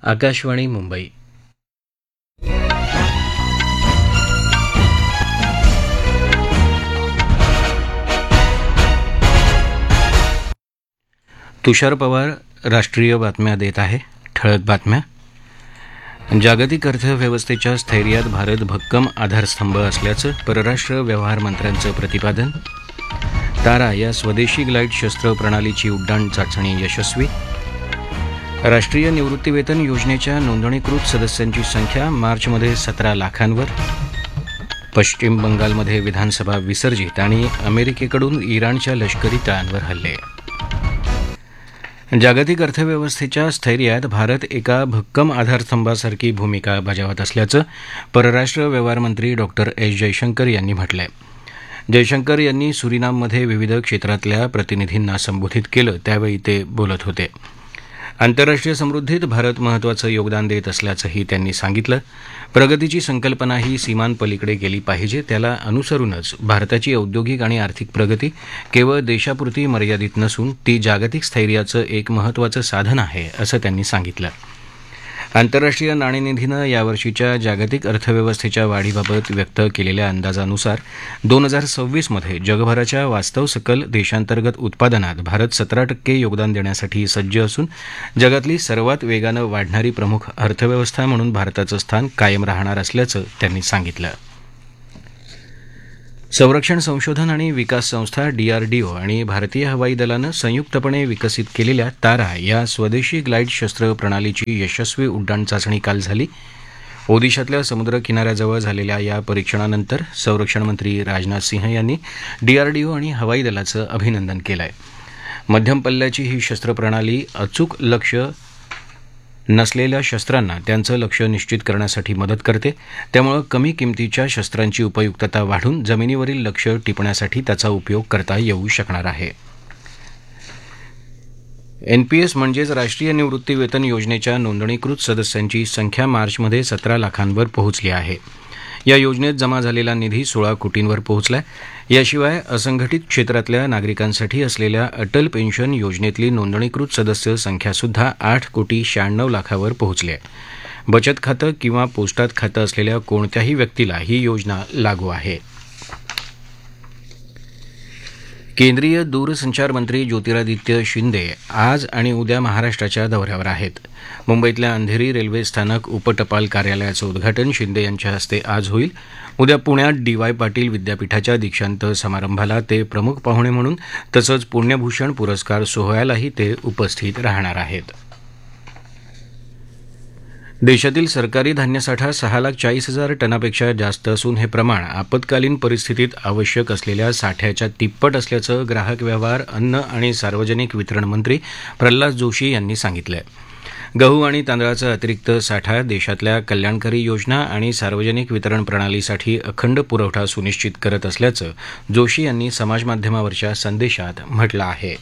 आकाशवाणी मुंबई. तुषार पवार राष्ट्रीय बातम्या देत आहे. ठळक बातम्या. जागतिक अर्थव्यवस्थेच्या स्थैर्यात भारत भक्कम आधारस्तंभ असल्याचं परराष्ट्र व्यवहार मंत्र्यांचं प्रतिपादन. तारा या स्वदेशी ग्लाइड शस्त्र प्रणालीची उड्डाण चाचणी यशस्वी. राष्ट्रीय निवृत्तीवेतन योजनेच्या नोंदणीकृत सदस्यांची संख्या मार्चमध्ये 17 लाखांवर. पश्चिम बंगालमध्ये विधानसभा विसर्जित आणि अमेरिकेकडून इराणच्या लष्करी तळांवर हल्ले. जागतिक अर्थव्यवस्थेच्या स्थैर्यात भारत एका भक्कम आधारस्तंभासारखी भूमिका बजावत असल्याचं परराष्ट्र व्यवहार मंत्री डॉक्टर एस जयशंकर यांनी म्हटलंय. जयशंकर यांनी सुरिनाममध्ये विविध क्षेत्रातल्या प्रतिनिधींना संबोधित केलं त्यावेळी ते बोलत होते. आंतरराष्ट्रीय समृद्धीत भारत महत्त्वाचं योगदान देत असल्याचंही त्यांनी सांगितलं. प्रगतीची संकल्पना ही सीमांपलीकडे गेली पाहिजे. त्याला अनुसरूनच भारताची औद्योगिक आणि आर्थिक प्रगती केवळ देशापुरती मर्यादित नसून ती जागतिक स्थैर्याचं एक महत्त्वाचं साधन आहे असं त्यांनी सांगितलं. आंतरराष्ट्रीय नाणेनिधीनं यावर्षीच्या जागतिक अर्थव्यवस्थेच्या वाढीबाबत व्यक्त केलेल्या अंदाजानुसार 2026मध्ये जगभराच्या वास्तव सकल देशांतर्गत उत्पादनात भारत 17% योगदान देण्यासाठी सज्ज असून जगातली सर्वात वेगानं वाढणारी प्रमुख अर्थव्यवस्था म्हणून भारताचं स्थान कायम राहणार असल्याचं त्यांनी सांगितलं. संरक्षण संशोधन आणि विकास संस्था DRDO आणि भारतीय हवाई दलानं संयुक्तपणे विकसित केलेल्या तारा या स्वदेशी ग्लाइड शस्त्र प्रणालीची यशस्वी उड्डाण चाचणी काल झाली. ओदिशातल्या समुद्र किनाऱ्याजवळ झालेल्या या परीक्षणानंतर संरक्षण मंत्री राजनाथ सिंह यांनी DRDO आणि हवाई दलाचं अभिनंदन केलंय. मध्यम पल्ल्याची ही शस्त्र प्रणाली अचूक लक्ष नसलेल्या शस्त्रांना त्यांचं लक्ष निश्चित करण्यासाठी मदत करते. त्यामुळे कमी किमतीच्या शस्त्रांची उपयुक्तता वाढून जमिनीवरील लक्ष टिपण्यासाठी त्याचा उपयोग करता येऊ शकणार आहे. NPS म्हणजेच राष्ट्रीय निवृत्तीवेतन योजनेच्या नोंदणीकृत सदस्यांची संख्या मार्चमध्ये 17 लाखांवर पोहोचली आहे. या योजनेत जमा झालेला निधी 16 कोटींवर पोहोचलाय. याशिवाय असंघटित क्षेत्रातल्या नागरिकांसाठी असलेल्या अटल पेन्शन योजनेतली नोंदणीकृत सदस्य संख्यासुद्धा 8,96 लाखावर पोहोचली आहे. बचत खातं किंवा पोस्टात खातं असलेल्या कोणत्याही व्यक्तीला ही योजना लागू आहे. केंद्रीय दूरसंचार मंत्री ज्योतिरादित्य शिंदे आज आणि उद्या महाराष्ट्राच्या दौऱ्यावर आहेत. मुंबईतल्या अंधेरी रेल्वे स्थानक उपटपाल कार्यालयाचं उद्घाटन शिंदे यांच्या हस्ते आज होईल. उद्या पुण्यात DY पाटील विद्यापीठाच्या दीक्षांत समारंभाला ते प्रमुख पाहुणे म्हणून तसंच पुण्यभूषण पुरस्कार सोहळ्यालाही ते उपस्थित राहणार आहेत. देशातील सरकारी धान्यसाठा 6,40,000 टनापेक्षा जास्त असून हे प्रमाण आपत्कालीन परिस्थितीत आवश्यक असलेल्या साठ्याच्या तिप्पट असल्याचं ग्राहक व्यवहार, अन्न आणि सार्वजनिक वितरण मंत्री प्रल्हाद जोशी यांनी सांगितलं. गहू आणि तांदळाचा अतिरिक्त साठा देशातल्या कल्याणकारी योजना आणि सार्वजनिक वितरण प्रणालीसाठी अखंड पुरवठा सुनिश्चित करत असल्याचं जोशी यांनी समाजमाध्यमावरच्या संदेशात म्हटलं आहे.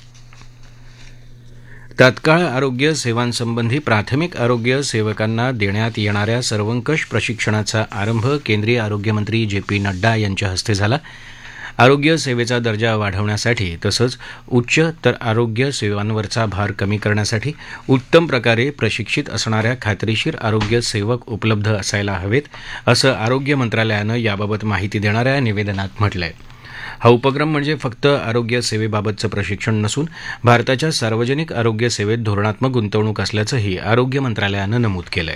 तात्काळ आरोग्य सेवांसंबंधी प्राथमिक आरोग्य सेवकांना देण्यात येणाऱ्या सर्वंकष प्रशिक्षणाचा आरंभ केंद्रीय आरोग्यमंत्री JP नड्डा यांच्या हस्ते झाला. आरोग्य सेवेचा दर्जा वाढवण्यासाठी तसंच उच्च तर आरोग्य सेवांवरचा भार कमी करण्यासाठी उत्तम प्रकारे प्रशिक्षित असणाऱ्या खात्रीशीर आरोग्य सेवक उपलब्ध असायला हवेत असं आरोग्य मंत्रालयानं याबाबत माहिती देणाऱ्या निवेदनात म्हटलंय. हा उपक्रम म्हणजे फक्त आरोग्य सेवेबाबतचं प्रशिक्षण नसून भारताच्या सार्वजनिक आरोग्य सेवेत धोरणात्मक गुंतवणूक असल्याचंही आरोग्य मंत्रालयानं नमूद केलंय.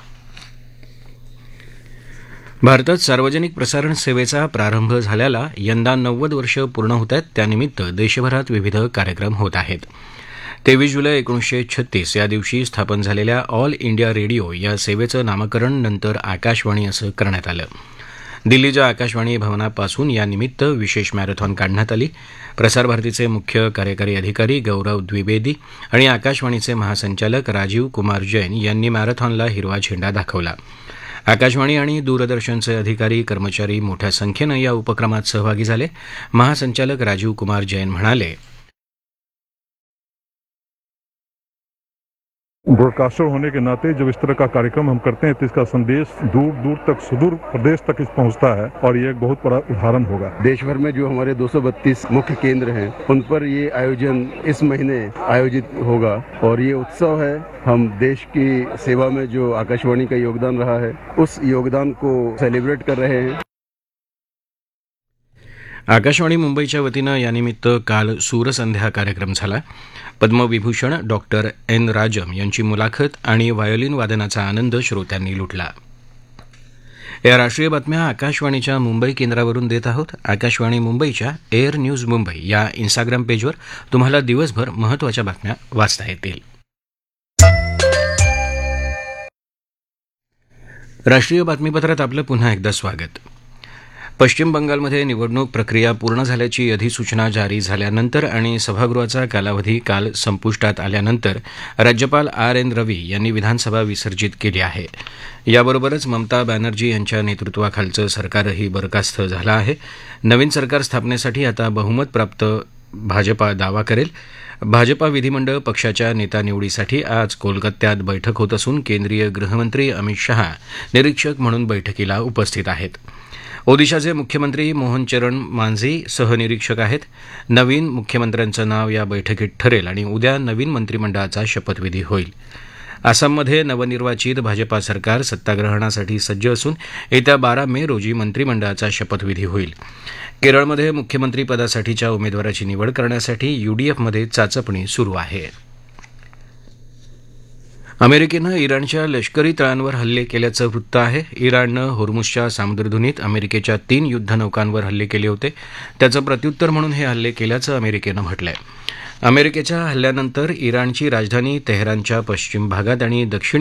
भारतात सार्वजनिक प्रसारण सेवेचा प्रारंभ झाल्याला यंदा 90 वर्ष पूर्ण होत आहेत. त्यानिमित्त देशभरात विविध कार्यक्रम होत आहेत. 23 जुलै 1936 या दिवशी स्थापन झालेल्या ऑल इंडिया रेडिओ या सेवेचं नामकरण नंतर आकाशवाणी असं करण्यात आलं. दिल्लीच्या आकाशवाणी भवनापासून यानिमित्त विशेष मॅरेथॉन काढण्यात आली. प्रसारभारतीचे मुख्य कार्यकारी अधिकारी गौरव द्विवेदी आणि आकाशवाणीचे महासंचालक राजीव कुमार जैन यांनी मॅरेथॉनला हिरवा झेंडा दाखवला. आकाशवाणी आणि दूरदर्शनचे अधिकारी कर्मचारी मोठ्या संख्येनं या उपक्रमात सहभागी झाले. महासंचालक राजीव कुमार जैन म्हणाले, ब्रॉडकास्टर होने के नाते जब इस तरह का कार्यक्रम हम करते हैं तो इसका संदेश दूर दूर तक सुदूर प्रदेश तक इस पहुंचता है और ये एक बहुत बड़ा उदाहरण होगा। देश भर में जो हमारे 232 मुख्य केंद्र हैं उन पर ये आयोजन इस महीने आयोजित होगा और ये उत्सव है। हम देश की सेवा में जो आकाशवाणी का योगदान रहा है उस योगदान को सेलिब्रेट कर रहे हैं। आकाशवाणी मुंबईच्या वतीनं यानिमित्त काल सूरसंध्या कार्यक्रम झाला. पद्मविभूषण डॉक्टर एन राजम यांची मुलाखत आणि व्हायोलिन वादनाचा आनंद श्रोत्यांनी लुटला. या राष्ट्रीय बातम्या आकाशवाणीच्या मुंबई केंद्रावरून देत आहोत. आकाशवाणी मुंबईच्या एअर न्यूज मुंबई या इन्स्टाग्राम पेजवर तुम्हाला दिवसभर महत्त्वाच्या बातम्या वाचता येतील. राष्ट्रीय बातमीपत्रात आपलं पुन्हा एकदा स्वागत. पश्चिम बंगालमध्ये निवडणूक प्रक्रिया पूर्ण झाल्याची अधिसूचना जारी झाल्यानंतर आणि सभागृहाचा कालावधी काल संपुष्टात आल्यानंतर राज्यपाल आर एन रवी यांनी विधानसभा विसर्जित केली आहे. याबरोबरच ममता बॅनर्जी यांच्या नेतृत्वाखालचं सरकारही बरखास्त झालं आहे. नवीन सरकार स्थापनेसाठी आता बहुमत प्राप्त भाजपा दावा करेल. भाजपा विधिमंडळ पक्षाच्या नेता निवडीसाठी आज कोलकात्यात बैठक होत असून केंद्रीय गृहमंत्री अमित शहा निरीक्षक म्हणून बैठकीला उपस्थित आहेत. ओदिशाचे मुख्यमंत्री मोहन चरण मांझी सहनिरीक्षक आहेत. नवीन मुख्यमंत्र्यांचं नाव या बैठकीत ठरेल आणि उद्या नवीन मंत्रिमंडळाचा शपथविधी होईल. आसाममध्ये नवनिर्वाचित भाजपा सरकार सत्ताग्रहणासाठी सज्ज असून येत्या 12 मे रोजी मंत्रिमंडळाचा शपथविधी होईल. केरळमध्ये मुख्यमंत्रीपदासाठीच्या उमेदवाराची निवड करण्यासाठी यूडीएफमध्ये चाचपणी सुरू आहे. अमेरिकेनं इराणच्या लष्करी तळांवर हल्ले केल्याचं वृत्त आहे. इराणनं होर्मुझच्या सामुद्रधुनीत अमेरिकेच्या 3 युद्धनौकांवर हल्ले केले होते. त्याचं प्रत्युत्तर म्हणून हे हल्ले केल्याचं अमेरिकेनं म्हटलंय. अमेरिकेच्या हल्ल्यानंतर इराणची राजधानी तेहरानच्या पश्चिम भागात आणि दक्षिण